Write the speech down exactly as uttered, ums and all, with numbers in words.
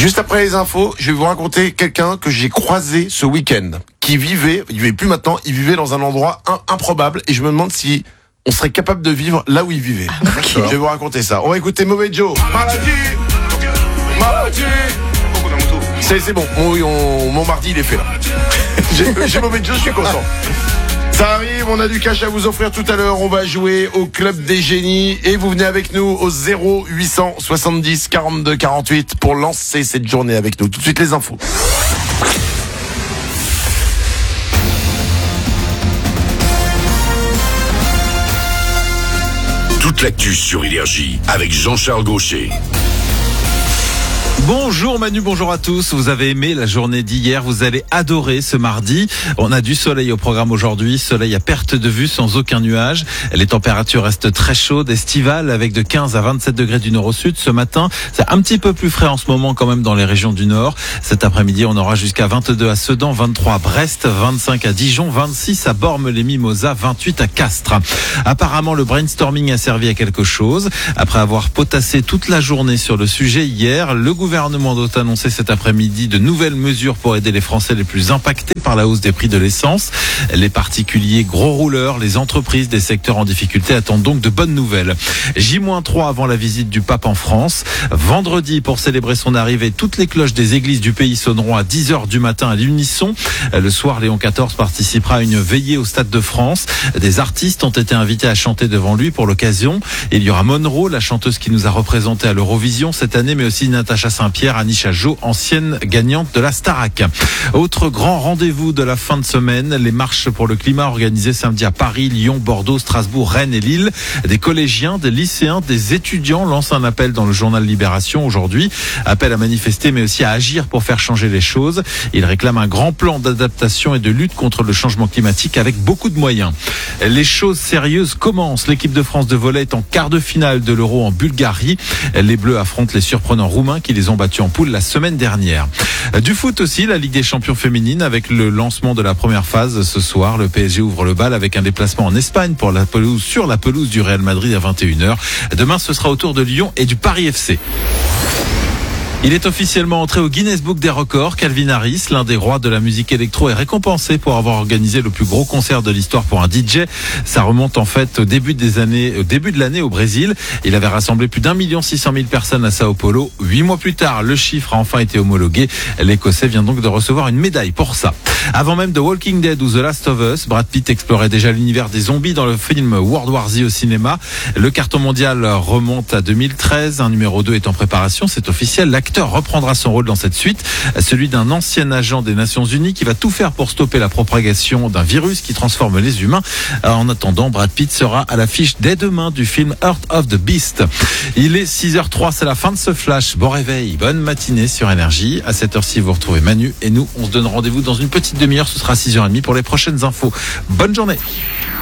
Juste après les infos, je vais vous raconter quelqu'un que j'ai croisé ce week-end, qui vivait, il vivait plus maintenant, il vivait dans un endroit un, improbable, et je me demande si on serait capable de vivre là où il vivait. Ah, okay. Je vais vous raconter ça. On va écouter Mauvais Joe. Maladie, maladie. C'est, c'est bon, mon, mon, mon mardi il est fait là. J'ai, j'ai Mauvais Joe, je suis content. Ça arrive, on a du cash à vous offrir tout à l'heure. On va jouer au Club des Génies et vous venez avec nous au zéro huit cent soixante-dix quarante-deux quarante-huit pour lancer cette journée avec nous. Tout de suite les infos. Toute l'actu sur Énergie avec Jean-Charles Gaucher. Bonjour Manu, bonjour à tous. Vous avez aimé la journée d'hier, vous allez adorer ce mardi. On a du soleil au programme aujourd'hui, soleil à perte de vue sans aucun nuage. Les températures restent très chaudes, estivales avec de quinze à vingt-sept degrés du nord au sud. Ce matin, c'est un petit peu plus frais en ce moment quand même dans les régions du nord. Cet après-midi, on aura jusqu'à vingt-deux à Sedan, vingt-trois à Brest, vingt-cinq à Dijon, vingt-six à Bormes-les-Mimosas, vingt-huit à Castres. Apparemment, le brainstorming a servi à quelque chose. Après avoir potassé toute la journée sur le sujet hier, le gouvernement Le gouvernement doit annoncer cet après-midi de nouvelles mesures pour aider les Français les plus impactés par la hausse des prix de l'essence. Les particuliers gros rouleurs, les entreprises des secteurs en difficulté attendent donc de bonnes nouvelles. J trois avant la visite du pape en France. Vendredi, pour célébrer son arrivée, toutes les cloches des églises du pays sonneront à dix heures du matin à l'unisson. Le soir, Léon quatorze participera à une veillée au Stade de France. Des artistes ont été invités à chanter devant lui pour l'occasion. Il y aura Monroe, la chanteuse qui nous a représenté à l'Eurovision cette année, mais aussi Natacha Saint-Pierre, Anisha Jo, ancienne gagnante de la Starac. Autre grand rendez-vous de la fin de semaine, les marches pour le climat organisées samedi à Paris, Lyon, Bordeaux, Strasbourg, Rennes et Lille. Des collégiens, des lycéens, des étudiants lancent un appel dans le journal Libération aujourd'hui. Appel à manifester mais aussi à agir pour faire changer les choses. Ils réclament un grand plan d'adaptation et de lutte contre le changement climatique avec beaucoup de moyens. Les choses sérieuses commencent. L'équipe de France de volley est en quart de finale de l'Euro en Bulgarie. Les Bleus affrontent les surprenants Roumains qui les ont battus en poule la semaine dernière. Du foot aussi, la Ligue des champions féminine avec le lancement de la première phase ce soir. Le P S G ouvre le bal avec un déplacement en Espagne pour la pelouse, sur la pelouse du Real Madrid à vingt et une heures. Demain, ce sera au tour de Lyon et du Paris F C. Il est officiellement entré au Guinness Book des records. Calvin Harris, l'un des rois de la musique électro, est récompensé pour avoir organisé le plus gros concert de l'histoire pour un D J. Ça remonte en fait au début des années, au début de l'année au Brésil. Il avait rassemblé plus d'un million six cent mille personnes à Sao Paulo. Huit mois plus tard, le chiffre a enfin été homologué. L'Écossais vient donc de recevoir une médaille pour ça. Avant même The Walking Dead ou The Last of Us, Brad Pitt explorait déjà l'univers des zombies dans le film World War Z au cinéma. Le carton mondial remonte à deux mille treize. Un numéro deux est en préparation, c'est officiel. L'acteur reprendra son rôle dans cette suite, celui d'un ancien agent des Nations Unies qui va tout faire pour stopper la propagation d'un virus qui transforme les humains. En attendant, Brad Pitt sera à l'affiche dès demain du film Heart of the Beast. Il est six heures zéro trois, c'est la fin de ce flash. Bon réveil, bonne matinée sur Énergie. À cette heure-ci, vous retrouvez Manu et nous, on se donne rendez-vous dans une petite demi-heure. Ce sera six heures trente pour les prochaines infos. Bonne journée.